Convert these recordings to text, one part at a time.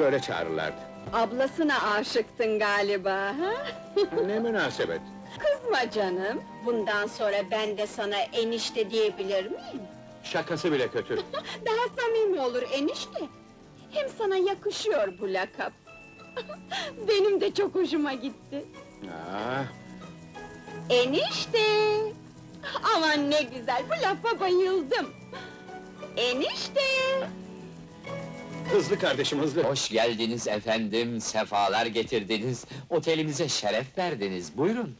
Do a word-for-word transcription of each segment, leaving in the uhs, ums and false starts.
böyle çağırırlardı. Ablasına aşıktın galiba, ha? Ne münasebet! Kızma canım, bundan sonra ben de sana enişte diyebilir miyim? Şakası bile kötü. Daha samimi olur enişte. Hem sana yakışıyor bu lakap. Benim de çok hoşuma gitti. Ah, Enişte! Aman ne güzel, bu lafa bayıldım! Enişte! hızlı kardeşim, hızlı! Hoş geldiniz efendim, sefalar getirdiniz, otelimize şeref verdiniz, buyurun.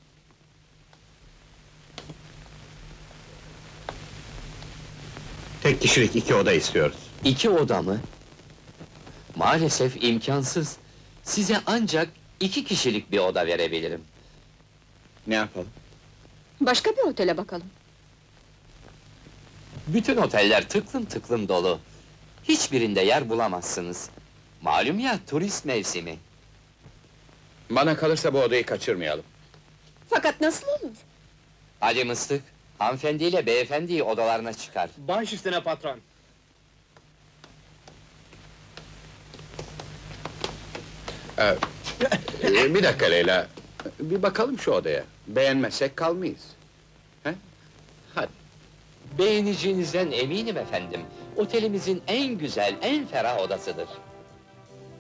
Tek kişilik iki oda istiyoruz. İki oda mı? Maalesef imkansız. Size ancak iki kişilik bir oda verebilirim. Ne yapalım? Başka bir otele bakalım. Bütün oteller tıklım tıklım dolu. Hiçbirinde yer bulamazsınız. Malum ya, turist mevsimi. Bana kalırsa bu odayı kaçırmayalım. Fakat nasıl olur? Hadi Mıstık, hanımefendiyle beyefendiyi odalarına çıkar. Baş üstüne patron. Ee, e, bir dakika Leyla, bir bakalım şu odaya. Beğenmezsek kalmayız. He? Hadi. Beğeneceğinizden eminim efendim. Otelimizin en güzel, en ferah odasıdır.